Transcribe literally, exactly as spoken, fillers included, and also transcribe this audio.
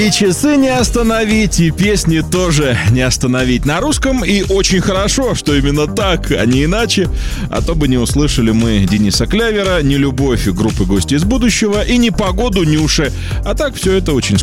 И часы не остановить, и песни тоже не остановить. На русском и очень хорошо, что именно так, а не иначе. А то бы не услышали мы Дениса Клявера, не любовь группы «Гости из будущего» и не погоду Нюши. А так все это очень